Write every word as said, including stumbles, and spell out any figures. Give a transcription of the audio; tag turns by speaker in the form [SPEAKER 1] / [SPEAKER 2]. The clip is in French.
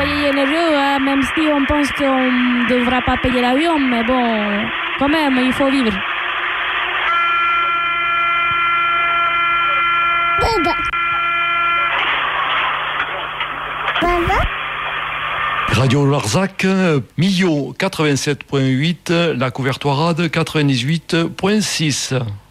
[SPEAKER 1] soyez généreux, hein, même si on pense qu'on ne devra pas payer l'avion, mais bon, quand même, il faut vivre.
[SPEAKER 2] Baba. Baba.
[SPEAKER 3] Radio Larzac, Millau quatre-vingt-sept virgule huit, la couverture quatre-vingt-dix-huit virgule six.